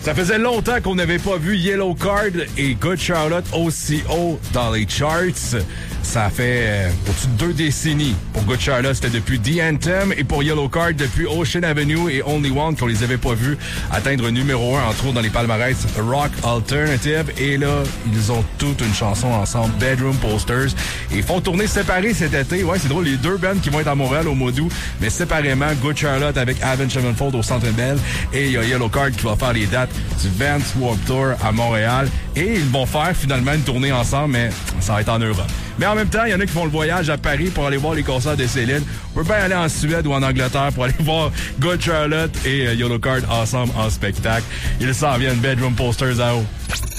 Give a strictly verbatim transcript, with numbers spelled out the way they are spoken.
Ça faisait longtemps qu'on n'avait pas vu Yellow Card et Good Charlotte aussi haut dans les charts. Ça fait euh, au-dessus de deux décennies. Pour Good Charlotte, c'était depuis The Anthem et pour Yellow Card, depuis Ocean Avenue et Only One qu'on les avait pas vus atteindre numéro un, entre autres dans les palmarès Rock Alternative. Et là, ils ont toute une chanson ensemble, Bedroom Posters. Et ils font tourner séparés cet été. Ouais, c'est drôle, les deux bands qui vont être à Montréal au mois d'août, mais séparément, Good Charlotte avec Avenged Sevenfold au Centre Bell et il y a Yellow Card qui va faire les dates du Vans Warped Tour à Montréal. Et ils vont faire finalement une tournée ensemble, mais ça va être en Europe. Mais en même temps, il y en a qui font le voyage à Paris pour aller voir les concerts de Céline. On peut bien aller en Suède ou en Angleterre pour aller voir Good Charlotte et Yellow Card ensemble en spectacle. Ils s'en viennent, Bedroom Posters à haut.